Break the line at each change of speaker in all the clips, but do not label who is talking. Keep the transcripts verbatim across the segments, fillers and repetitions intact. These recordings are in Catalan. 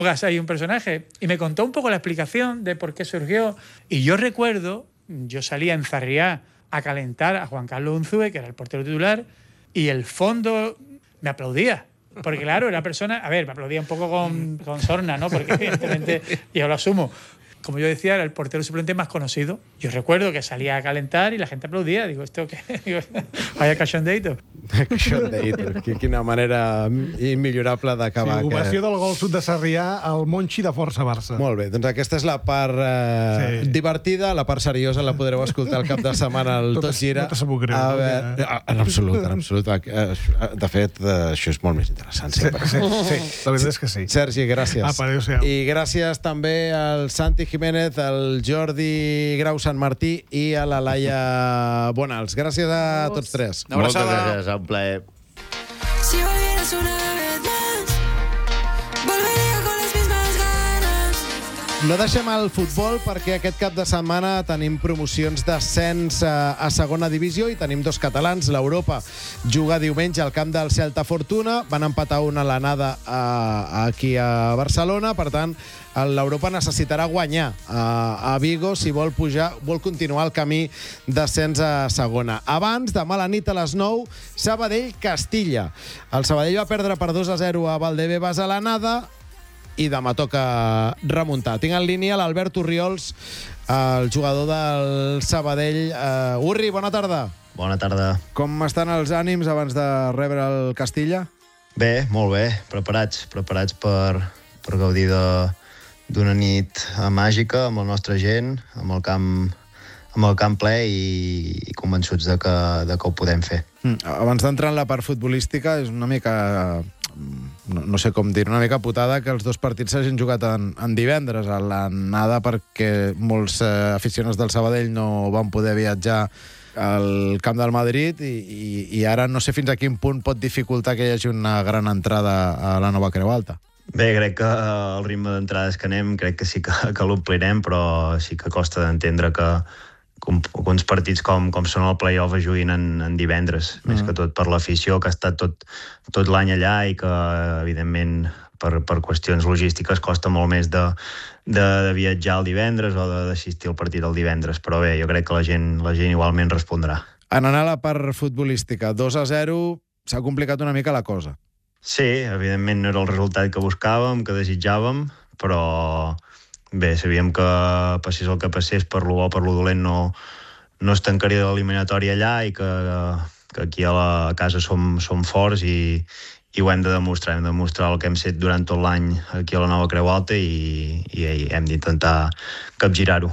hay un personaje, y me contó un poco la explicación de por qué surgió. Y yo recuerdo, yo salía en Sarriá a calentar a Juan Carlos Unzúe, que era el portero titular, y el fondo me aplaudía. Porque claro, era persona, a ver, me aplaudía un poco con, con sorna, ¿no? Porque evidentemente, yo lo asumo, como yo decía, era el portero suplente más conocido. Yo recuerdo que salía a calentar y la gente aplaudía. Digo, ¿esto qué? Digo, vaya cachondeito.
Cachondeito. Quina manera immillorable d'acabar.
Sí, ovació del gol sud de Sarrià al Monchi de Força Barça.
Molt bé, doncs aquesta és la part eh, sí. divertida, la part seriosa la podreu escoltar el cap de setmana al Tot Gira.
No te sabut greu.
A veure, en absolut, en absolut. De fet, això és molt més interessant.
Sí, sí, sí, la veritat és que sí.
Sergi, gràcies.
Apa, adéu-siau.
I gràcies també al Santi Jiménez, al Jordi Grau Sant Martí i a la Laia Bonals. Gràcies a tots tres.
Moltes gràcies, un plaer.
Si volvieras una vez más, volvería con las mismas ganas.
No deixem el futbol perquè aquest cap de setmana tenim promocions d'ascens a, a segona divisió i tenim dos catalans. L'Europa juga diumenge al camp del Celta Fortuna, van empatar una a l'anada a, aquí a Barcelona, per tant l'Europa necessitarà guanyar a, a Vigo si vol pujar, vol continuar el camí d'ascens a segona. Abans, demà a la nit a les nou, Sabadell-Castilla. El Sabadell va perdre per dos a zero a Valdebebas a l'anada i demà toca remuntar. Tinc en línia l'Albert Orriols, el jugador del Sabadell. Uh, Urri, bona tarda.
Bona tarda.
Com estan els ànims abans de rebre el Castilla?
Bé, molt bé. Preparats. Preparats per, per gaudir de, d'una nit màgica amb la nostra gent, amb el camp, amb el camp ple i, i convençuts de que, de que ho podem fer.
Mm. Abans d'entrar en la part futbolística, és una mica... No, no sé com dir, una mica putada que els dos partits s'hagin jugat en, en divendres a l'anada perquè molts eh, aficionats del Sabadell no van poder viatjar al camp del Madrid i, i, i ara no sé fins a quin punt pot dificultar que hi hagi una gran entrada a la nova Creu Alta.
Bé, crec que el ritme d'entrades que anem crec que sí que, que l'omplirem, però sí que costa d'entendre que com, uns partits com, com són el play-off es juguin en, en divendres, mm. més que tot per l'afició que ha estat tot, tot l'any allà i que, evidentment, per, per qüestions logístiques costa molt més de, de, de viatjar el divendres o d'assistir al partit el divendres. Però bé, jo crec que la gent, la gent igualment respondrà.
En anar a la part futbolística, dos a zero, s'ha complicat una mica la cosa.
Sí, evidentment no era el resultat que buscàvem, que desitjàvem, però bé, sabíem que passés el que passés, per lo bo o per lo dolent no, no es tancaria l'eliminatòria allà i que, que aquí a la casa som, som forts i, i ho hem de demostrar. Hem de demostrar el que hem fet durant tot l'any aquí a la nova Creu Alta i, i hem d'intentar capgirar-ho.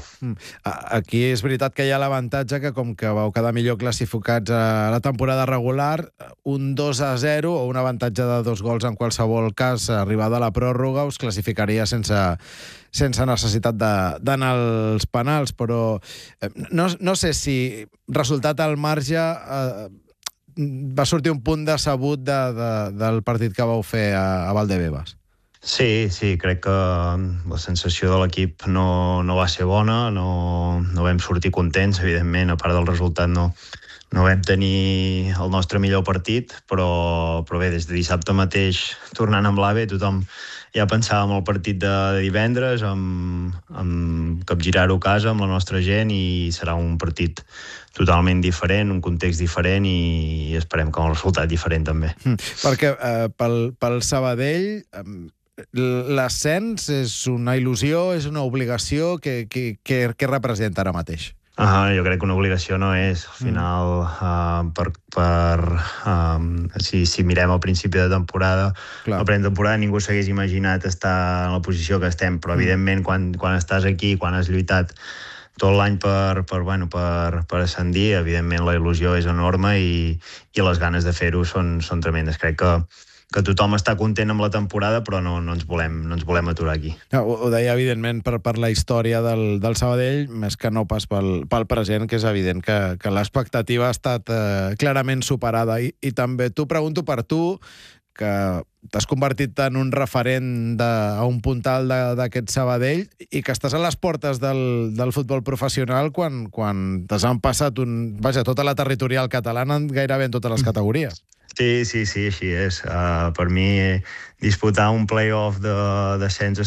Aquí és veritat que hi ha l'avantatge que com que vau quedar millor classificats a la temporada regular, un dos a zero o un avantatge de dos gols en qualsevol cas arribada a la pròrroga us classificaria sense, sense necessitat d'anar als penals, però no, no sé si resultat al marge eh, va sortir un punt decebut de, de, del partit que vau fer a, a Valdebebas.
Sí, sí, crec que la sensació de l'equip no, no va ser bona, no, no vam sortir contents, evidentment, a part del resultat no, no vam tenir el nostre millor partit, però, però bé, des de dissabte mateix, tornant amb l'A B, tothom ja pensava en el partit de divendres, amb, amb capgirar-ho a casa, amb la nostra gent, i serà un partit totalment diferent, un context diferent i esperem que un resultat diferent també.
Mm, perquè eh, pel, pel Sabadell eh, l'ascens és una il·lusió, és una obligació, que, que, que, que representa ara mateix?
Ah, jo crec que una obligació no és. Al final, mm. uh, per, per, um, si, si mirem al principi de temporada, Clar. al principi de temporada ningú s'hagués imaginat estar en la posició que estem, però mm. evidentment quan, quan estàs aquí, quan has lluitat tot l'any per, per, bueno, per, per ascendir, evidentment la il·lusió és enorme i, i les ganes de fer-ho són, són tremendes. Crec que que tothom està content amb la temporada, però no, no, ens, volem, no ens volem aturar aquí.
No, ho deia, evidentment, per, per la història del, del Sabadell, més que no pas pel, pel present, que és evident que, que l'expectativa ha estat eh, clarament superada. I, I també t'ho pregunto per tu, que t'has convertit en un referent de, a un puntal d'aquest Sabadell i que estàs a les portes del, del futbol professional quan, quan t'has passat un, vaja, tota la territorial catalana gairebé en totes les categories.
Sí, sí, sí, així és. Uh, per mi, disputar un play-off de descens